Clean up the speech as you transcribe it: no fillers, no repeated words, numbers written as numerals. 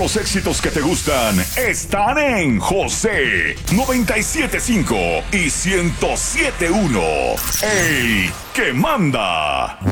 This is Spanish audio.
los éxitos que te gustan están en José 97.5 y 107.1. El que manda.